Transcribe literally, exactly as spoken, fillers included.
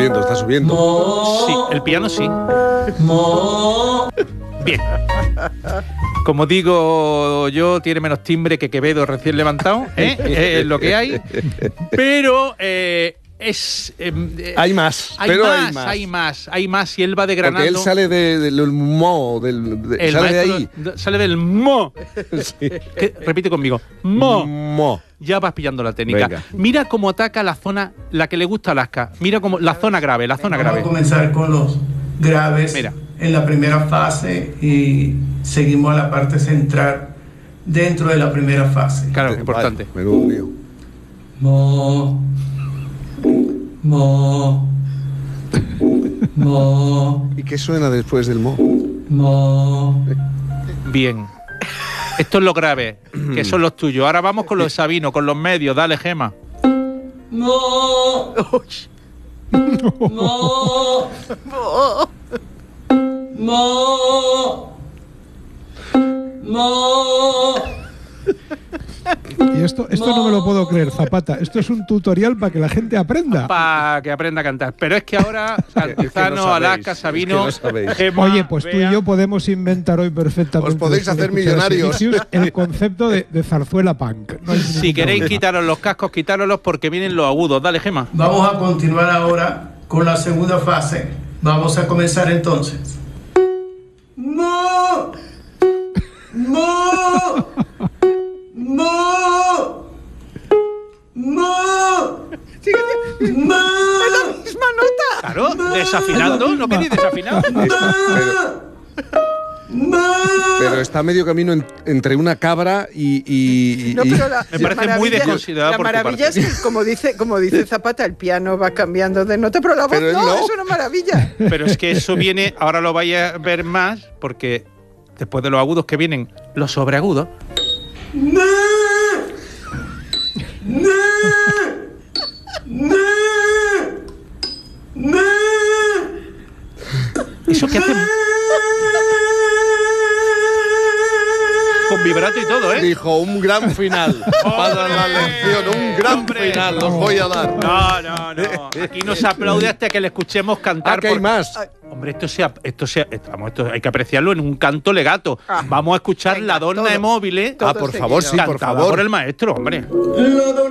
subiendo, está subiendo. Sí, el piano sí. Bien. Como digo yo, tiene menos timbre que Quevedo recién levantado, ¿eh? Es lo que hay. Pero eh, es... Eh, hay más, hay pero más, hay más. Hay más, hay más. Y él va desgranando... Porque él sale de, de, del mo, del, de, el sale de maestro, ahí. Sale del mo. Sí. Que, repite conmigo. Mo. Mo. Ya vas pillando la técnica. Venga. Mira cómo ataca la zona, la que le gusta a Alaska. Mira cómo la zona grave, la zona grave. Vamos a comenzar con los graves. Mira. En la primera fase y seguimos a la parte central dentro de la primera fase. Claro, importante. Vale, menudo lío. Mo, mo, mo, ¿Y qué suena después del mo? mo. Bien. Esto es lo grave, que son los tuyos. Ahora vamos con los Sabino, con los medios. Dale, Gema. Mo, mo, mo, mo. Y esto, esto no me lo puedo creer, Zapata. Esto es un tutorial para que la gente aprenda. Para que aprenda a cantar. Pero es que ahora, Altozano, no sabéis, Alaska, Sabino, es que no sabéis. Gema, Oye, pues tú Bea. y yo podemos inventar hoy perfectamente. Os podéis después de hacer escuchar a millonarios. Vinicius, el concepto de, de zarzuela punk. No hay Si ningún queréis problema. quitaros los cascos, quitároslos porque vienen los agudos. Dale, Gema. Vamos a continuar ahora con la segunda fase. Vamos a comenzar entonces. Mo, mo, mo, mo, mo. Claro, desafinando. ¿No queréis desafinar? Pero, pero está a medio camino en- entre una cabra y... y- No, y- pero la, Me la parece muy maravilla- desconsiderado La por tu maravilla parte. es que, como dice, como dice Zapata, el piano va cambiando de nota, pero la voz Pero él no, no. es una maravilla. Pero es que eso viene, ahora lo vais a ver más, porque después de los agudos que vienen los sobreagudos. No, no, no, no. Eso que hacen con vibrato y todo, ¿eh? Dijo, un gran final. Para la lección, un gran ¡Hombre! final, los voy a dar. No, no, no. Aquí no se aplaude hasta que le escuchemos cantar. Ah, que hay por- más. Hombre, esto sea, esto sea, vamos, esto hay que apreciarlo en un canto legato. Vamos a escuchar Venga, la donna todo. de móviles Ah, por favor, sí, por cantada favor. por el maestro, hombre. Lo